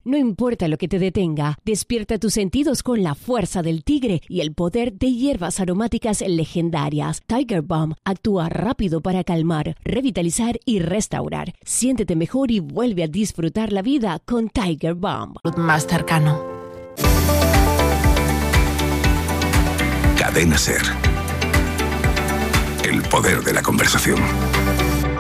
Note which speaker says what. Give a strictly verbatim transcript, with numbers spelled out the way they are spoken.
Speaker 1: No importa lo que te detenga, despierta tus sentidos con la fuerza del tigre y el poder de hierbas aromáticas legendarias. Tiger Balm actúa rápido para calmar, revitalizar y restaurar. Siéntete mejor y vuelve a disfrutar la vida con Tiger Balm.
Speaker 2: Más cercano.
Speaker 3: Cadena SER. El poder de la conversación.